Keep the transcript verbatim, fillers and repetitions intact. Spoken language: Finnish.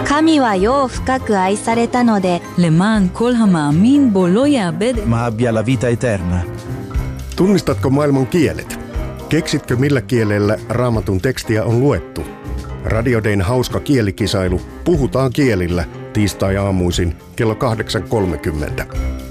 神は世を深く愛されたので למען כל המאמין bו לא יאבד. Ma abbia la vita eterna. Tunnistatko maailman kielet? Keksitkö millä kielellä Raamatun tekstiä on luettu? Radio Dayn hauska kielikisailu Puhutaan kielillä tiistai-aamuisin kello kahdeksan kolmekymmentä.